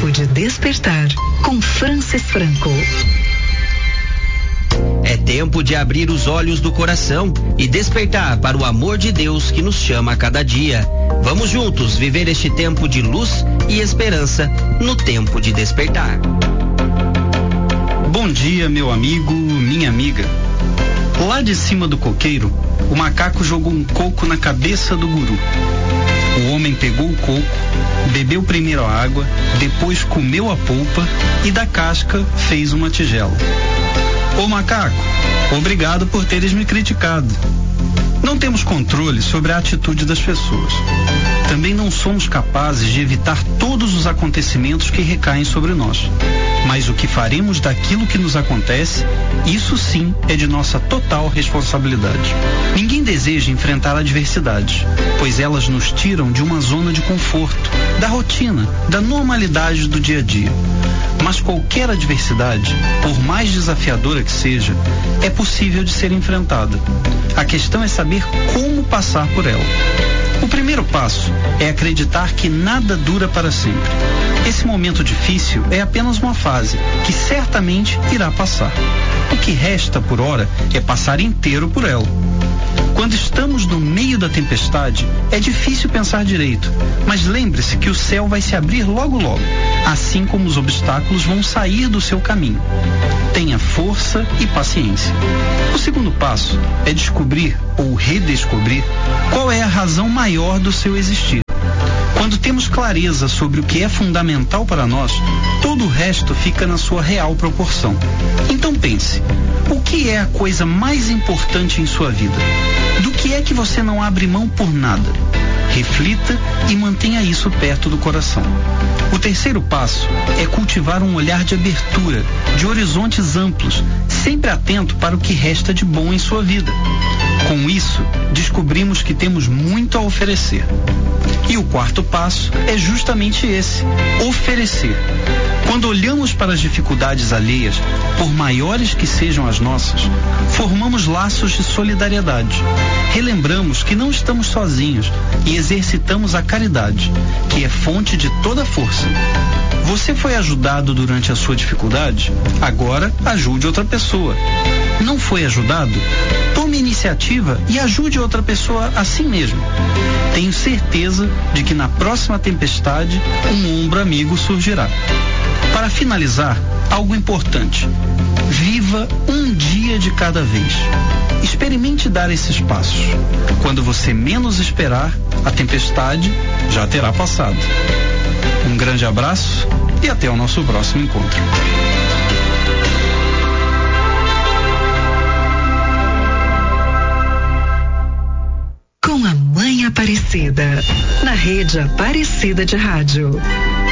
Tempo de Despertar, com Francis Franco. É tempo de abrir os olhos do coração e despertar para o amor de Deus que nos chama a cada dia. Vamos juntos viver este tempo de luz e esperança no Tempo de Despertar. Bom dia, meu amigo, minha amiga. Lá de cima do coqueiro, o macaco jogou um coco na cabeça do guru. O homem pegou o coco, bebeu primeiro a água, depois comeu a polpa e da casca fez uma tigela. Ô macaco, obrigado por teres me criticado. Não temos controle sobre a atitude das pessoas. Também não somos capazes de evitar todos os acontecimentos que recaem sobre nós. Mas o que faremos daquilo que nos acontece, isso sim é de nossa total responsabilidade. Ninguém deseja enfrentar adversidades, pois elas nos tiram de uma zona de conforto, da rotina, da normalidade do dia a dia. Mas qualquer adversidade, por mais desafiadora que seja, é possível de ser enfrentada. A questão é saber como passar por ela. O primeiro passo é acreditar que nada dura para sempre. Esse momento difícil é apenas uma fase que certamente irá passar. O que resta por hora é passar inteiro por ela. Quando estamos no meio da tempestade, é difícil pensar direito, mas lembre-se que o céu vai se abrir logo logo, assim como os obstáculos vão sair do seu caminho. Tenha força e paciência. O segundo passo é descobrir ou redescobrir qual é a razão maior do seu existir. Quando temos clareza sobre o que é fundamental para nós, todo o resto fica na sua real proporção. Então pense, o que é a coisa mais importante em sua vida? Do que é que você não abre mão por nada? Reflita e mantenha isso perto do coração. O terceiro passo é cultivar um olhar de abertura, de horizontes amplos, sempre atento para o que resta de bom em sua vida. Com isso, descobrimos que temos muito a oferecer. E o quarto passo é justamente esse: oferecer. Quando olhamos para as dificuldades alheias, por maiores que sejam as nossas, formamos laços de solidariedade. Relembramos que não estamos sozinhos e exercitamos a caridade, que é fonte de toda força. Você foi ajudado durante a sua dificuldade? Agora ajude outra pessoa. Não foi ajudado? Tome iniciativa e ajude outra pessoa assim mesmo. Tenho certeza de que na próxima tempestade um ombro amigo surgirá. Para finalizar, algo importante: viva um dia de cada vez. Experimente dar esses passos. Quando você menos esperar, a tempestade já terá passado. Um grande abraço e até o nosso próximo encontro. Com a Mãe Aparecida, na Rede Aparecida de Rádio.